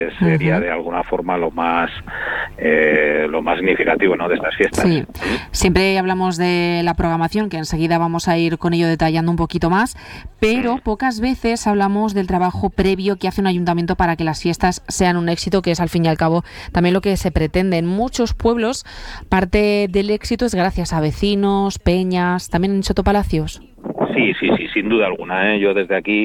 sería de alguna forma lo más significativo, ¿no?, de estas fiestas. Sí, siempre hablamos de la programación, que enseguida vamos a ir con ello detallando un poquito más, pero pocas veces hablamos del trabajo previo que hace un ayuntamiento para que las fiestas sean un éxito, que es al fin y al cabo también lo que se pretende. En muchos pueblos parte del éxito es gracias a vecinos, peñas, también en Sotopalacios. Sí, sin duda alguna, ¿eh? Yo desde aquí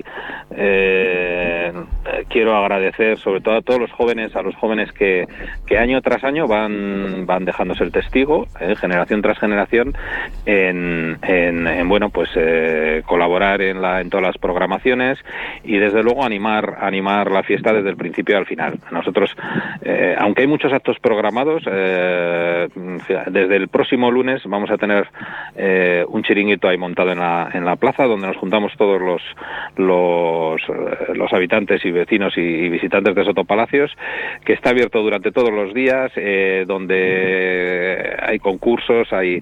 quiero agradecer sobre todo a todos los jóvenes, que año tras año van dejándose el testigo, generación tras generación, en colaborar en todas las programaciones y desde luego animar la fiesta desde el principio al final. Nosotros, aunque hay muchos actos programados, desde el próximo lunes vamos a tener un chiringuito ahí montado en la plaza, donde nos juntamos todos los habitantes y vecinos y visitantes de Sotopalacios, que está abierto durante todos los días, donde hay concursos, hay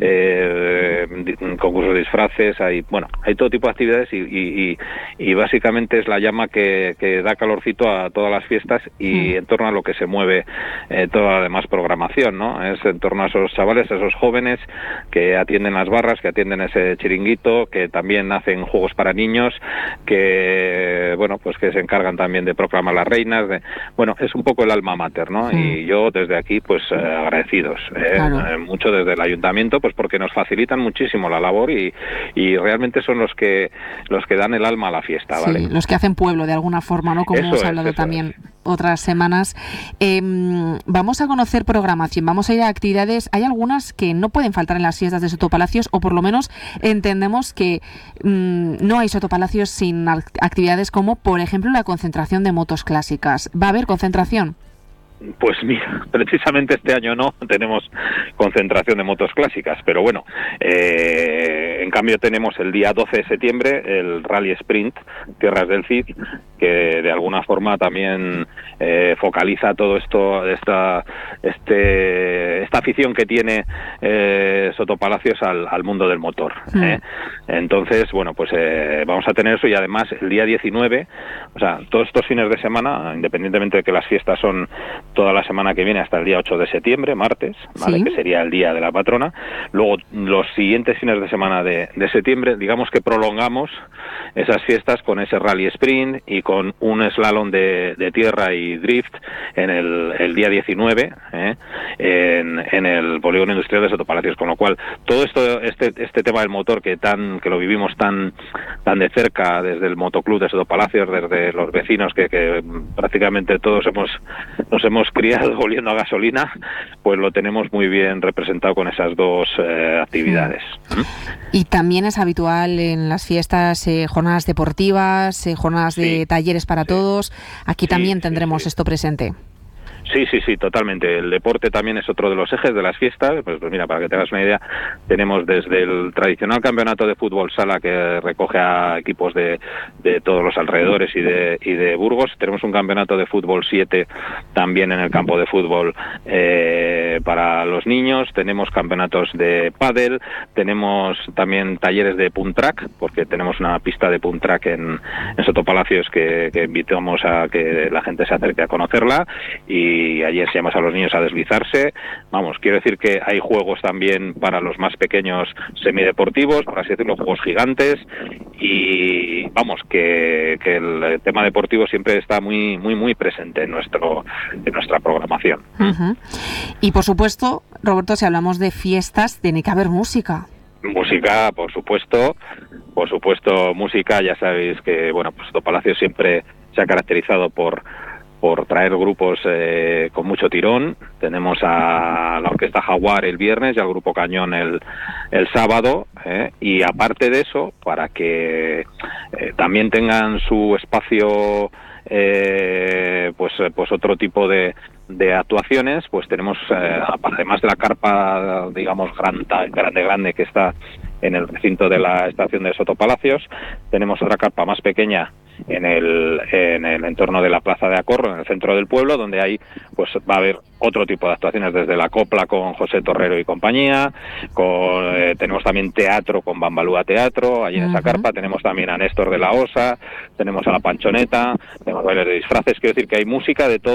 concursos de disfraces, hay todo tipo de actividades y básicamente es la llama que da calorcito a todas las fiestas y en torno a lo que se mueve toda la demás programación, ¿no? Es en torno a esos chavales, a esos jóvenes que atienden las barras, que atienden ese chiringuito, que también hacen juegos para niños, que que se encargan también de proclamar las reinas, es un poco el alma mater, ¿no? Y yo desde aquí agradecidos, claro. mucho desde el ayuntamiento, porque nos facilitan muchísimo la labor y realmente son los que dan el alma a la fiesta, ¿vale? Sí, los que hacen pueblo de alguna forma, ¿no? Como hemos hablado también otras semanas. Vamos a conocer programación, vamos a ir a actividades. Hay algunas que no pueden faltar en las fiestas de Sotopalacios, o por lo menos entendemos que no hay Sotopalacios sin actividades como, por ejemplo, la concentración de motos clásicas. ¿Va a haber concentración? Pues mira, precisamente este año no tenemos concentración de motos clásicas, pero en cambio tenemos el día 12 de septiembre el Rally Sprint Tierras del Cid, que de alguna forma también focaliza todo esto, esta afición que tiene Sotopalacios al mundo del motor. Entonces, vamos a tener eso, y además el día 19, o sea, todos estos fines de semana, independientemente de que las fiestas son toda la semana que viene hasta el día 8 de septiembre, martes, ¿vale? Que sería el día de la patrona. Luego, los siguientes fines de semana de septiembre, digamos que prolongamos esas fiestas con ese rally sprint y con un slalom de tierra y drift en el día 19, en el polígono industrial de Sotopalacios, con lo cual todo esto, este tema del motor que lo vivimos tan de cerca desde el motoclub de Sotopalacios, desde los vecinos que prácticamente todos nos hemos criado oliendo a gasolina, pues lo tenemos muy bien representado con esas dos actividades. Y también es habitual en las fiestas jornadas deportivas, jornadas de talleres para todos. Aquí también tendremos esto presente. Sí, totalmente. El deporte también es otro de los ejes de las fiestas. Pues mira, para que te hagas una idea, tenemos desde el tradicional campeonato de fútbol sala, que recoge a equipos de todos los alrededores y de Burgos. Tenemos un campeonato de fútbol 7 también en el campo de fútbol para los niños. Tenemos campeonatos de pádel. Tenemos también talleres de punt track, porque tenemos una pista de punt track en Sotopalacios que invitamos a que la gente se acerque a conocerla, y allí enseñamos a los niños a deslizarse. Quiero decir que hay juegos también para los más pequeños semideportivos, por así decirlo, juegos gigantes, y que el tema deportivo siempre está muy muy muy presente en nuestra programación. Y por supuesto, Roberto, si hablamos de fiestas, tiene que haber música. Música, por supuesto, música. Ya sabéis que Sotopalacios siempre se ha caracterizado por traer grupos con mucho tirón. Tenemos a la Orquesta Jaguar el viernes y al Grupo Cañón el sábado, y aparte de eso, para que también tengan su espacio otro tipo de actuaciones, pues tenemos, además de la carpa, digamos, grande que está en el recinto de la estación de Sotopalacios, tenemos otra carpa más pequeña en el entorno de la Plaza de Acorro, en el centro del pueblo, donde ahí pues va a haber otro tipo de actuaciones, desde la copla con José Torrero y compañía, tenemos también teatro con Bambalúa Teatro, allí en esa carpa, tenemos también a Néstor de la Osa, tenemos a la Panchoneta, tenemos bailes de disfraces, quiero decir que hay música de todo